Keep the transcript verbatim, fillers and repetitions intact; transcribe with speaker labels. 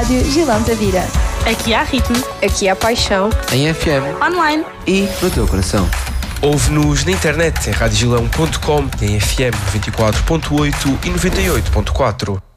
Speaker 1: Rádio Gilão da Vida.
Speaker 2: Aqui há ritmo.
Speaker 3: Aqui há paixão.
Speaker 4: Em F M.
Speaker 2: Online.
Speaker 4: E no teu coração.
Speaker 5: Ouve-nos na internet em radiogilão ponto com, em F M noventa e quatro ponto oito e noventa e oito ponto quatro.